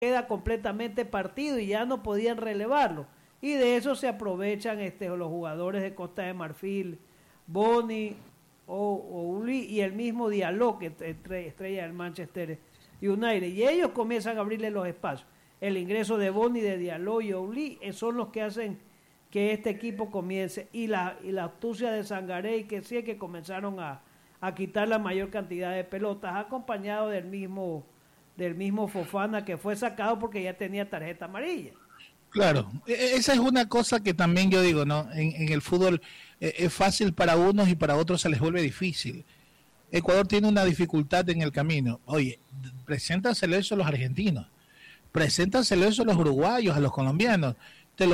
queda completamente partido y ya no podían relevarlo. Y de eso se aprovechan los jugadores de Costa de Marfil, Boni o Uli y el mismo Diallo, que estrella del Manchester United. Y ellos comienzan a abrirle los espacios. El ingreso de Boni, de Diallo y Uli son los que hacen que este equipo comience. Y la astucia de Sangaré, que sí es que comenzaron a quitar la mayor cantidad de pelotas, acompañado del mismo Fofana, que fue sacado porque ya tenía tarjeta amarilla. Claro, esa es una cosa que también yo digo, ¿no? En el fútbol es fácil para unos y para otros se les vuelve difícil. Ecuador tiene una dificultad en el camino. Oye, preséntaselo eso a los argentinos, preséntaselo eso a los uruguayos, a los colombianos. Lo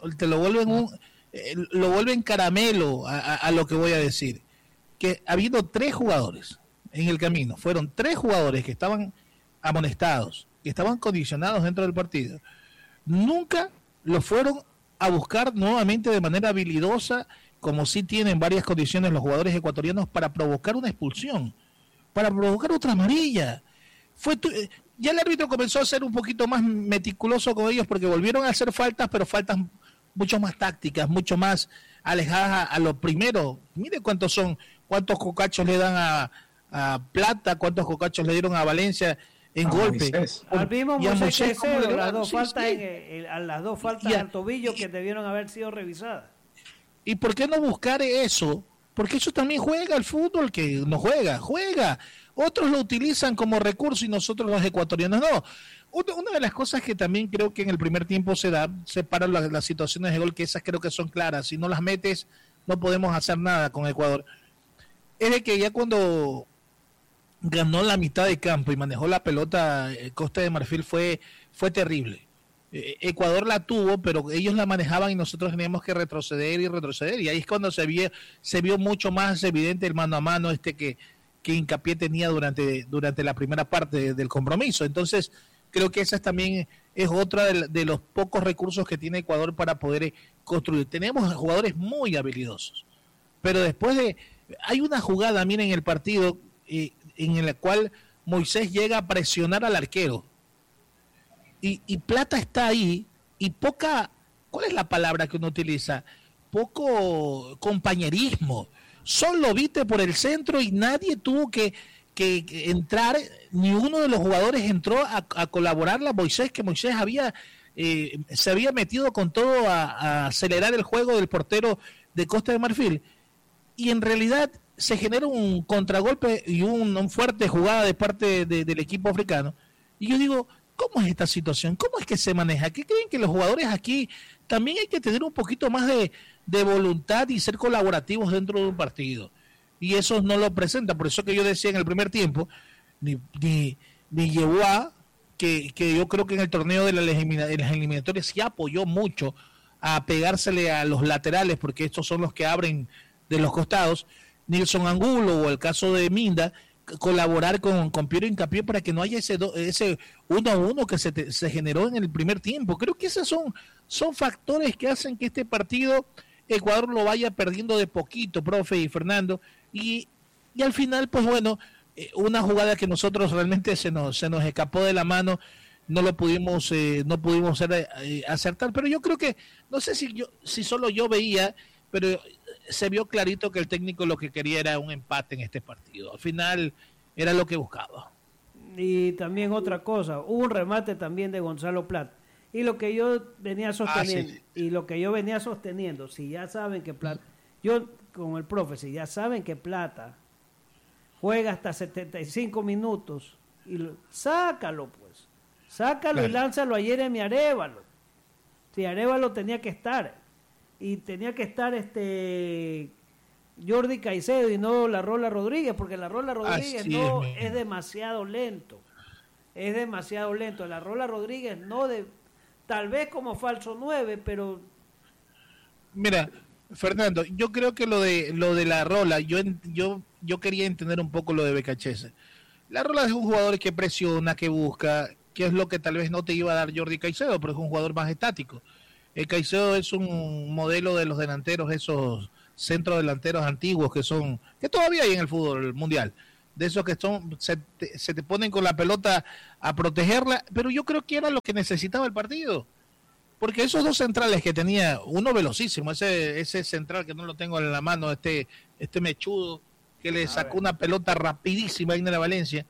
vuelven caramelo a lo que voy a decir. Que ha habido 3 jugadores en el camino, fueron 3 jugadores que estaban amonestados, que estaban condicionados dentro del partido. Nunca lo fueron a buscar nuevamente de manera habilidosa, como sí tienen varias condiciones los jugadores ecuatorianos, para provocar una expulsión, para provocar otra amarilla. Ya el árbitro comenzó a ser un poquito más meticuloso con ellos porque volvieron a hacer faltas, pero faltas mucho más tácticas, mucho más alejadas a lo primero. Mire cuántos cocachos le dan a Plata, cuántos cocachos le dieron a Valencia en golpe. Al mismo Moisés Caicedo, a las dos faltas al tobillo que debieron haber sido revisadas. ¿Y por qué no buscar eso? Porque eso también juega al fútbol, que no juega. Otros lo utilizan como recurso y nosotros los ecuatorianos no. Una de las cosas que también creo que en el primer tiempo se paran las situaciones de gol, que esas creo que son claras. Si no las metes, no podemos hacer nada con Ecuador. Es de que ya cuando ganó la mitad de campo y manejó la pelota, Costa de Marfil fue terrible. Ecuador la tuvo, pero ellos la manejaban y nosotros teníamos que retroceder, y ahí es cuando se vio mucho más evidente el mano a mano que Hincapié tenía durante la primera parte del compromiso. Entonces creo que esa también es otra de los pocos recursos que tiene Ecuador para poder construir. Tenemos jugadores muy habilidosos, pero después hay una jugada, miren, en el partido en la cual Moisés llega a presionar al arquero y Plata está ahí y ¿cuál es la palabra que uno utiliza? Poco compañerismo. Solo viste por el centro y nadie tuvo que entrar, ni uno de los jugadores entró a colaborarle a Moisés, que Moisés se había metido con todo a acelerar el juego del portero de Costa de Marfil, y en realidad se genera un contragolpe y una fuerte jugada de parte del equipo africano. Y yo digo, ¿cómo es esta situación? ¿Cómo es que se maneja? ¿Qué creen que los jugadores aquí también hay que tener un poquito más de voluntad y ser colaborativos dentro de un partido? Y eso no lo presenta. Por eso que yo decía en el primer tiempo, ni llevó a que yo creo que en el torneo de las eliminatorias sí apoyó mucho a pegársele a los laterales, porque estos son los que abren de los costados. Nilson Angulo o el caso de Minda, colaborar con Piero Hincapié para que no haya ese 1-1 que se generó en el primer tiempo. Creo que esos son factores que hacen que este partido Ecuador lo vaya perdiendo de poquito, profe y Fernando, y al final, pues bueno, una jugada que nosotros realmente se nos escapó de la mano, no pudimos acertar, pero yo creo que, no sé si solo yo veía, pero se vio clarito que el técnico lo que quería era un empate en este partido. Al final era lo que buscaba. Y también otra cosa, hubo un remate también de Gonzalo Plata. Y lo que yo venía sosteniendo, si ya saben que Plata, yo como el profe, si ya saben que Plata juega hasta 75 minutos, sácalo claro. Y lánzalo a Jeremy Arévalo. Si Arévalo tenía que estar. Y tenía que estar Jordi Caicedo y no La Rola Rodríguez, porque La Rola Rodríguez es demasiado lento. La Rola Rodríguez tal vez como falso 9, pero... Mira, Fernando, yo creo que lo de La Rola, yo quería entender un poco lo de Becachese. La Rola es un jugador que presiona, que busca, que es lo que tal vez no te iba a dar Jordi Caicedo, pero es un jugador más estático. Caicedo es un modelo de los delanteros, esos centros delanteros antiguos que todavía hay en el fútbol mundial, de esos que se te ponen con la pelota a protegerla, pero yo creo que era lo que necesitaba el partido. Porque esos dos centrales que tenía, uno velocísimo, ese central que no lo tengo en la mano, este mechudo, que le sacó una pelota rapidísima a Iner Valencia,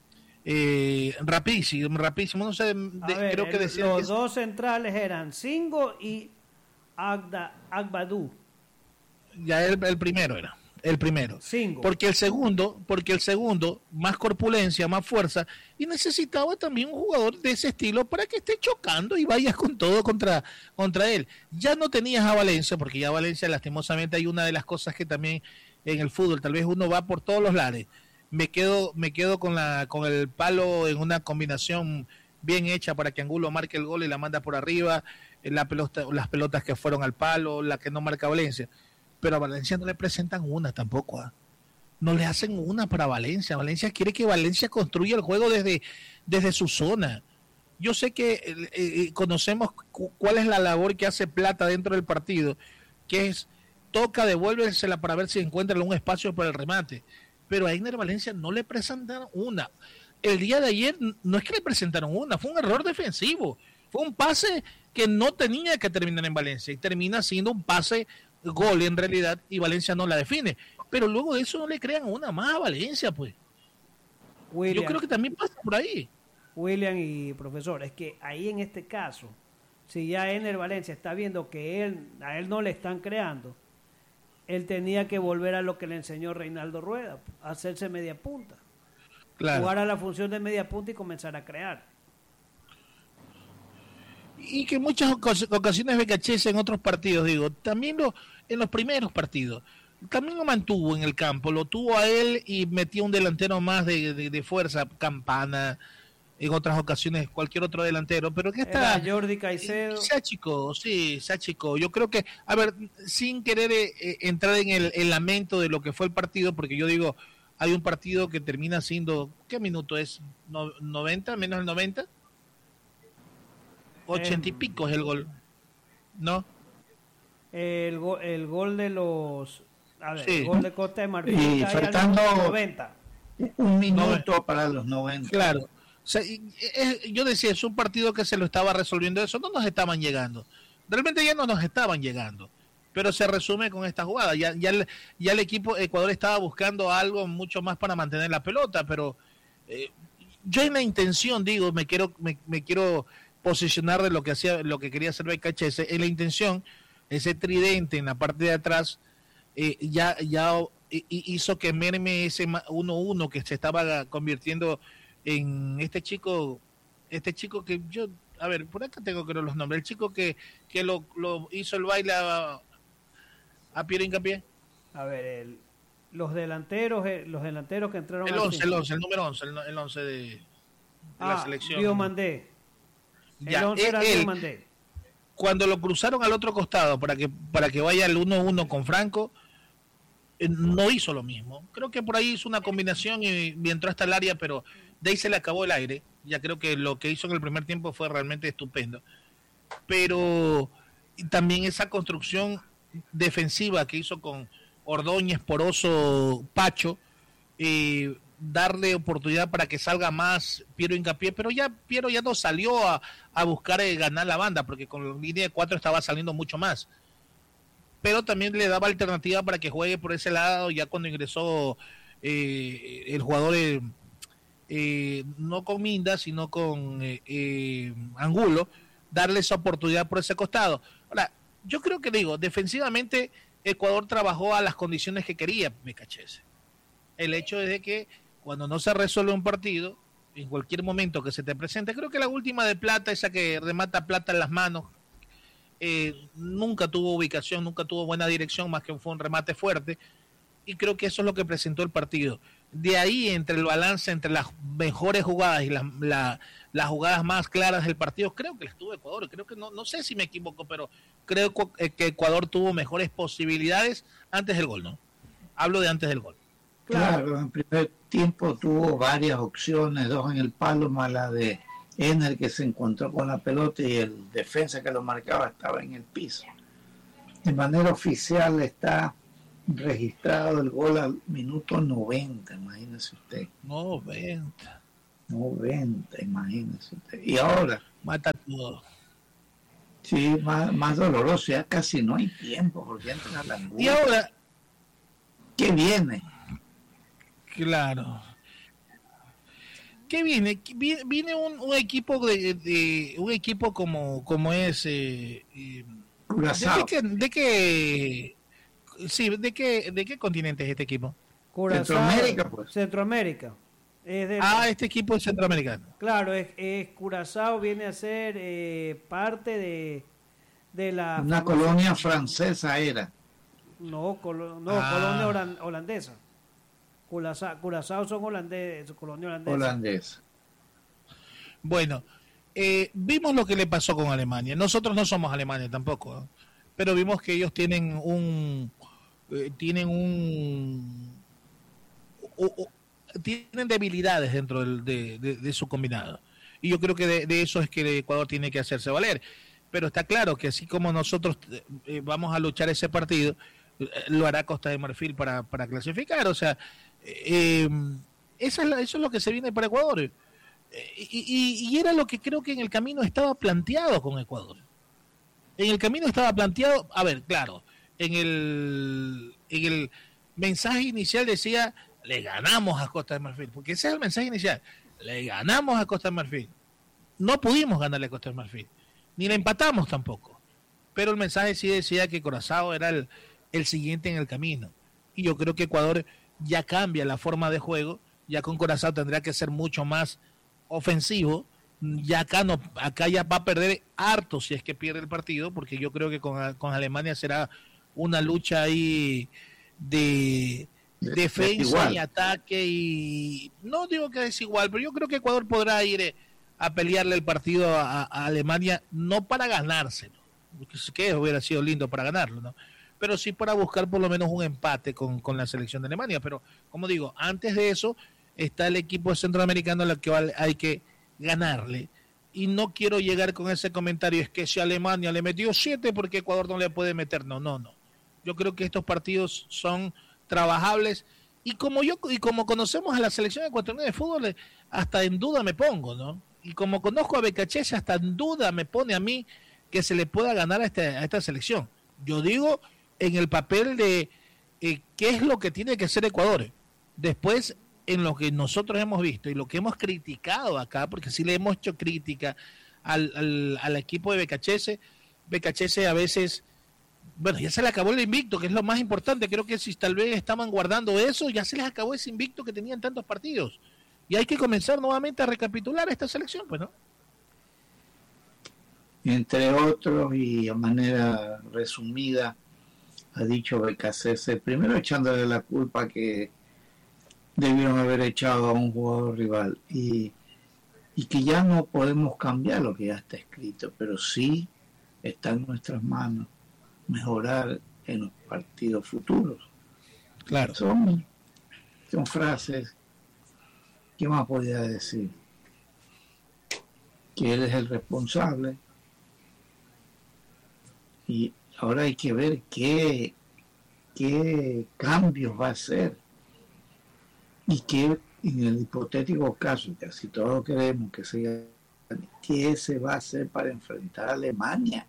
rapidísimo, no sé, creo que decía los dos centrales eran Singo y Agbadou. Ya el primero era. El primero. Singo. Porque el segundo, más corpulencia, más fuerza, y necesitaba también un jugador de ese estilo para que esté chocando y vayas con todo contra él. Ya no tenías a Valencia, porque ya Valencia, lastimosamente, hay una de las cosas que también en el fútbol, tal vez uno va por todos los lares. Me quedo con el palo en una combinación bien hecha para que Angulo marque el gol y la manda por arriba, las pelotas que fueron al palo, la que no marca Valencia. Pero a Valencia no le presentan una tampoco. No le hacen una para Valencia. Valencia quiere que Valencia construya el juego desde su zona. Yo sé que conocemos cuál es la labor que hace Plata dentro del partido, que es toca, devuélvesela para ver si encuentra un espacio para el remate. Pero a Iner Valencia no le presentaron una. El día de ayer no es que le presentaron una, fue un error defensivo. Fue un pase que no tenía que terminar en Valencia y termina siendo un pase gol en realidad, y Valencia no la define, pero luego de eso no le crean una más a Valencia, pues. William, yo creo que también pasa por ahí. William y profesor, es que ahí en este caso, si ya Iner Valencia está viendo que a él no le están creando, él tenía que volver a lo que le enseñó Reinaldo Rueda, hacerse media punta, jugar a la función de media punta y comenzar a crear. Y que en muchas ocasiones Becachese en otros partidos, también en los primeros partidos, también lo mantuvo en el campo, lo tuvo a él y metió un delantero más de fuerza, Campana, en otras ocasiones cualquier otro delantero, pero que está... Jordi Caicedo. Se achicó. Yo creo que, a ver, sin querer entrar en el lamento de lo que fue el partido, porque yo digo, hay un partido que termina siendo, ¿qué minuto es? ¿90? ¿Menos el 90? 80 y pico es el gol, ¿no? El gol de los... A ver, sí. El gol de Costa de Marfil. Y faltando 90. Un minuto para los 90. Claro. O sea, yo decía, es un partido que se lo estaba resolviendo eso, no nos estaban llegando. Realmente ya no nos estaban llegando. Pero se resume con esta jugada. Ya el equipo Ecuador estaba buscando algo mucho más para mantener la pelota, pero yo en la intención, me quiero posicionar de lo que quería hacer Becachese, en la intención, ese tridente en la parte de atrás ya hizo que merme ese 1-1 que se estaba convirtiendo en este chico que yo, a ver, por acá tengo que ver los nombres, el chico que lo hizo el baile a Piero Hincapié. A ver, los delanteros que entraron el 11, el número 11, el 11 de la selección. Diomandé. Ya, cuando lo cruzaron al otro costado para que vaya el 1-1 con Franco, no hizo lo mismo. Creo que por ahí hizo una combinación y entró hasta el área, pero de ahí se le acabó el aire. Ya creo que lo que hizo en el primer tiempo fue realmente estupendo. Pero también esa construcción defensiva que hizo con Ordóñez, Poroso, Pacho, darle oportunidad para que salga más Piero Hincapié, pero Piero ya no salió a buscar ganar la banda, porque con la línea de 4 estaba saliendo mucho más, pero también le daba alternativa para que juegue por ese lado, ya cuando ingresó el jugador no con Minda, sino con Angulo, darle esa oportunidad por ese costado. Ahora, yo creo que defensivamente Ecuador trabajó a las condiciones que quería Becachese. El hecho es de que cuando no se resuelve un partido, en cualquier momento que se te presente, creo que la última de Plata, esa que remata Plata en las manos, nunca tuvo ubicación, nunca tuvo buena dirección, más que fue un remate fuerte, y creo que eso es lo que presentó el partido. De ahí, entre el balance, entre las mejores jugadas y las jugadas más claras del partido, creo que las tuvo Ecuador. Creo que no sé si me equivoco, pero creo que Ecuador tuvo mejores posibilidades antes del gol, ¿no? Hablo de antes del gol. Claro, en primer tiempo tuvo varias opciones, 2 en el palo, más la de Ener que se encontró con la pelota y el defensa que lo marcaba estaba en el piso. De manera oficial está registrado el gol al minuto 90, imagínese usted. 90, imagínese usted. Y ahora... Mata todo. Sí, más doloroso, ya casi no hay tiempo, porque entran a la angustia. Y ahora... ¿Qué viene? Claro. ¿Qué viene? Viene un equipo de un equipo como es... Curazao. ¿De qué continente es este equipo? Curazao, Centroamérica, pues. Centroamérica. Este equipo es centroamericano. Claro, es Curazao viene a ser parte de la... Una colonia francesa era. No, colonia holandesa. Curazao son holandeses, colonia holandesa. Holandesa. Bueno, vimos lo que le pasó con Alemania. Nosotros no somos Alemania tampoco, ¿no? Pero vimos que ellos tienen tienen debilidades dentro de su combinado. Y yo creo que de eso es que el Ecuador tiene que hacerse valer. Pero está claro que así como nosotros vamos a luchar ese partido, lo hará Costa de Marfil para clasificar. O sea, eso es lo que se viene para Ecuador. Y era lo que creo que en el camino estaba planteado con Ecuador. En el camino estaba planteado, a ver, claro, en el mensaje inicial decía, le ganamos a Costa de Marfil, porque ese es el mensaje inicial, le ganamos a Costa de Marfil. No pudimos ganarle a Costa de Marfil, ni le empatamos tampoco, pero el mensaje sí decía que Curazao era el siguiente en el camino, y yo creo que Ecuador ya cambia la forma de juego, ya con Curazao tendría que ser mucho más ofensivo, ya acá ya va a perder harto si es que pierde el partido, porque yo creo que con Alemania será una lucha ahí de defensa y ataque, y no digo que es igual, pero yo creo que Ecuador podrá ir a pelearle el partido a Alemania, no para ganárselo, que hubiera sido lindo para ganarlo, ¿no? Pero sí para buscar por lo menos un empate con la selección de Alemania. Pero como digo, antes de eso está el equipo centroamericano al que hay que ganarle, y no quiero llegar con ese comentario, es que si Alemania le metió 7 porque Ecuador no le puede meter, no, yo creo que estos partidos son trabajables, y como conocemos a la selección ecuatoriana de fútbol, hasta en duda me pongo, ¿no? Y como conozco a Becachese, hasta en duda me pone a mí que se le pueda ganar a esta selección. Yo digo en el papel de qué es lo que tiene que hacer Ecuador. Después, en lo que nosotros hemos visto y lo que hemos criticado acá, porque sí le hemos hecho crítica al equipo de Becachese. Becachese a veces, bueno, ya se le acabó el invicto, que es lo más importante. Creo que si tal vez estaban guardando eso, ya se les acabó ese invicto que tenían tantos partidos. Y hay que comenzar nuevamente a recapitular esta selección, pues, ¿no? Entre otros, y a manera resumida, ha dicho Becachese, primero echándole la culpa que debieron haber echado a un jugador rival, y que ya no podemos cambiar lo que ya está escrito, pero sí está en nuestras manos mejorar en los partidos futuros. Claro. Son frases. ¿Qué más podía decir? Que él es el responsable, y ahora hay que ver qué cambios va a hacer, y que en el hipotético caso, que así todos queremos que sea, ¿qué se va a hacer para enfrentar a Alemania?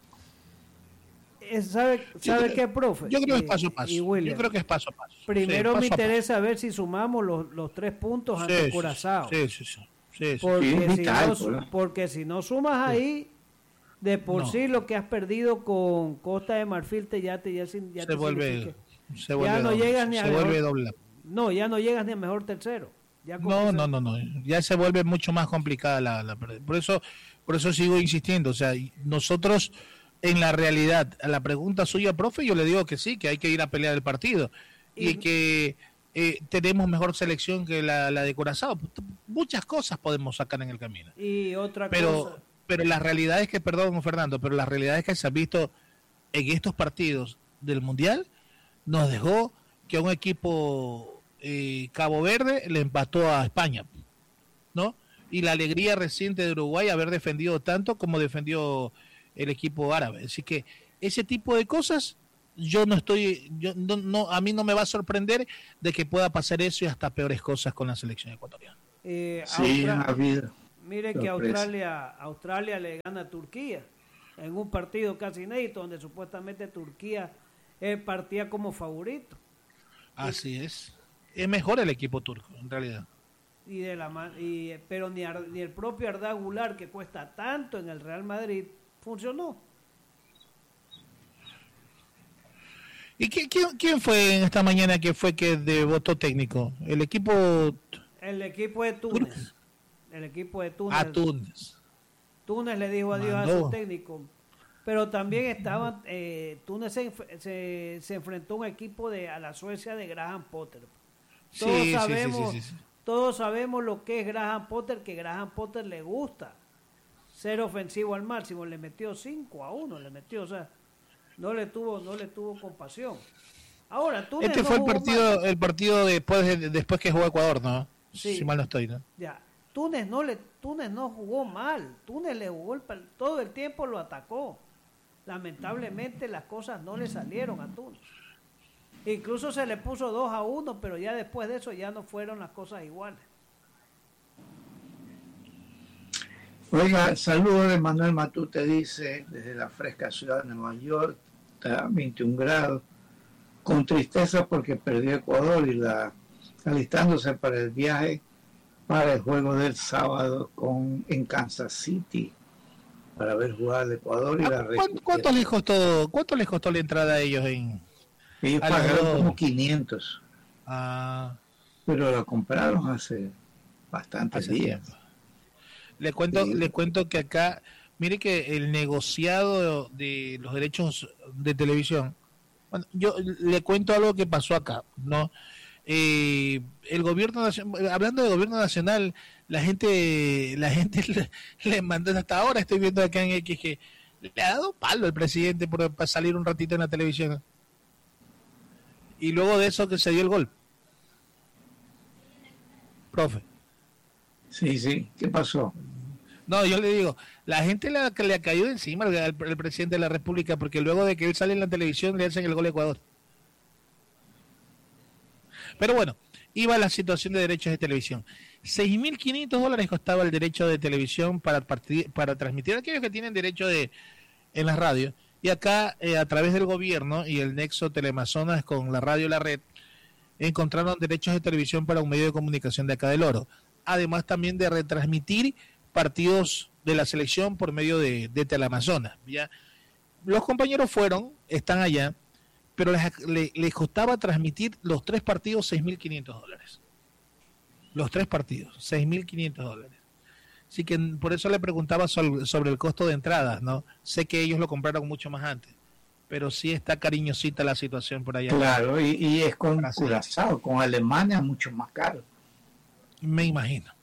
¿Sabe qué, profe? Yo creo que es paso a paso. William, yo creo que es paso a paso. Primero me interesa ver si sumamos los 3 puntos ante Curazao. Sí. Porque si no sumas ahí, de por sí lo que has perdido con Costa de Marfil se vuelve doble. No, ya no llegas ni a mejor tercero. No. Ya se vuelve mucho más complicada la por eso sigo insistiendo. O sea, nosotros en la realidad, a la pregunta suya, profe, yo le digo que sí, que hay que ir a pelear el partido y que tenemos mejor selección que la de Curazao. Muchas cosas podemos sacar en el camino. Y otra cosa. Pero la realidad es que, perdón, Fernando, pero la realidad es que se ha visto en estos partidos del Mundial, nos dejó que un equipo Cabo Verde le empató a España, ¿no? Y la alegría reciente de Uruguay haber defendido tanto como defendió el equipo árabe. Así que ese tipo de cosas yo no estoy, yo no, a mí no me va a sorprender de que pueda pasar eso y hasta peores cosas con la selección ecuatoriana. Sí, ha habido. Miren que Australia le gana a Turquía en un partido casi inédito donde supuestamente Turquía partía como favorito. Así es. Es mejor el equipo turco, en realidad. Pero ni el propio Arda Güler, que cuesta tanto en el Real Madrid, funcionó. ¿Y quién fue en esta mañana que votó técnico? El equipo de Túnez. El equipo de Túnez. A Túnez. Túnez le dijo adiós a su técnico. Pero también estaban Túnez se enfrentó a un equipo a la Suecia de Graham Potter. Todos sabemos lo que es Graham Potter, que Graham Potter le gusta ser ofensivo al máximo. Le metió 5-1, o sea, no le tuvo compasión. Ahora, Túnez este fue el partido después que jugó Ecuador, ¿no? Sí. Si mal no estoy, ¿no? Ya. Túnez no jugó mal. Túnez le jugó todo el tiempo, lo atacó. Lamentablemente las cosas no le salieron a Túnez. Incluso se le puso 2-1, pero ya después de eso ya no fueron las cosas iguales. Oiga, saludos de Manuel Matute, dice, desde la fresca ciudad de Nueva York, está a 21 grados, con tristeza porque perdió Ecuador y alistándose para el viaje para el juego del sábado en Kansas City para ver jugar al Ecuador y la ¿Cuánto les costó la entrada a ellos Ellos pagaron como 500. Pero lo compraron hace bastantes días. Le cuento que acá, mire que el negociado de los derechos de televisión, bueno, yo le cuento algo que pasó acá, ¿no? El gobierno hablando de gobierno nacional, la gente le mandó, hasta ahora estoy viendo acá en X que le ha dado palo al presidente para salir un ratito en la televisión. Y luego de eso que se dio el gol. Profe. Sí, ¿qué pasó? No, yo le digo, la gente le ha caído encima al presidente de la República porque luego de que él sale en la televisión le hacen el gol a Ecuador. Pero bueno, iba a la situación de derechos de televisión. $6.500 costaba el derecho de televisión para transmitir a aquellos que tienen derecho en las radios. Y acá, a través del gobierno y el nexo Teleamazonas con la radio y la red, encontraron derechos de televisión para un medio de comunicación de acá del Oro. Además también de retransmitir partidos de la selección por medio de Teleamazonas. ¿Ya? Los compañeros están allá, pero les costaba transmitir los 3 partidos $6.500. Los 3 partidos, $6.500. Así que por eso le preguntaba sobre el costo de entradas, ¿no? Sé que ellos lo compraron mucho más antes, pero sí está cariñosita la situación por allá. Claro, y es con Curazao, con Alemania mucho más caro. Me imagino.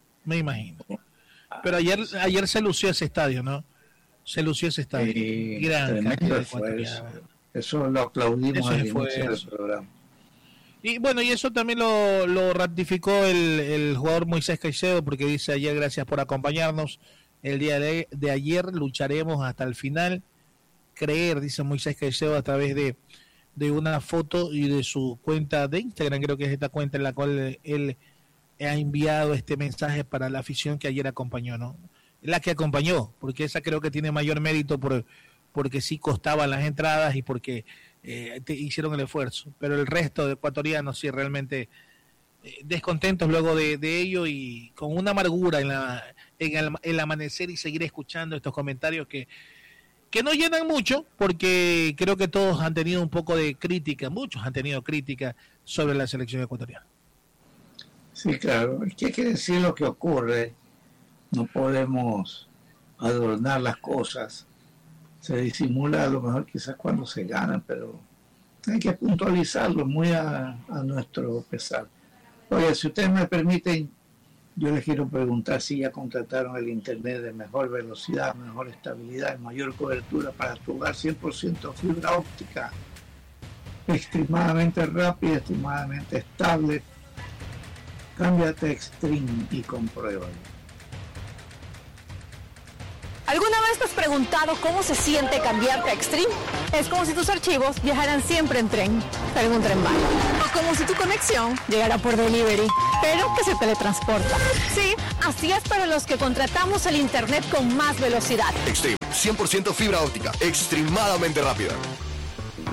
Pero ayer se lució ese estadio, ¿no? Se lució ese estadio. Gran cantidad de eso lo aplaudimos al inicio del programa. Y bueno, y eso también lo ratificó el jugador Moisés Caicedo, porque dice ayer, gracias por acompañarnos. El día de ayer lucharemos hasta el final. Creer, dice Moisés Caicedo a través de una foto y de su cuenta de Instagram, creo que es esta cuenta en la cual él ha enviado este mensaje para la afición que ayer acompañó, ¿no? La que acompañó, porque esa creo que tiene mayor mérito porque sí costaban las entradas y porque hicieron el esfuerzo, pero el resto de ecuatorianos sí realmente descontentos luego de ello y con una amargura en el amanecer y seguir escuchando estos comentarios que no llenan mucho, porque creo que todos han tenido un poco de crítica, muchos han tenido crítica sobre la selección ecuatoriana. Sí, claro, es que hay que decir lo que ocurre, no podemos adornar las cosas. Se disimula a lo mejor quizás cuando se ganan, pero hay que puntualizarlo muy a nuestro pesar. Oye, si ustedes me permiten, yo les quiero preguntar si ya contrataron el internet de mejor velocidad, mejor estabilidad y mayor cobertura para tu hogar, 100% fibra óptica, extremadamente rápida, extremadamente estable. Cámbiate a Extreme y compruébalo. ¿Alguna vez vez te has preguntado cómo se siente cambiarte a Extreme? Es como si tus archivos viajaran siempre en tren, pero en un tren bala. O como si tu conexión llegara por delivery, pero que se teletransporta. Sí, así es para los que contratamos el internet con más velocidad. Extreme, 100% fibra óptica, extremadamente rápida.